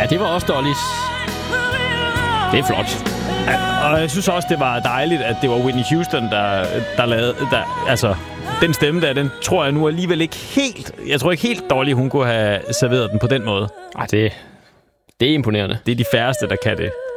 Ja, det var også Dollys. Det er flot. Og jeg synes også, det var dejligt, at det var Whitney Houston, der lavede... Altså, den stemme der, den tror jeg nu alligevel ikke helt... Jeg tror ikke helt dårligt, hun kunne have serveret den på den måde. Ej, det er imponerende. Det er de færreste, der kan det.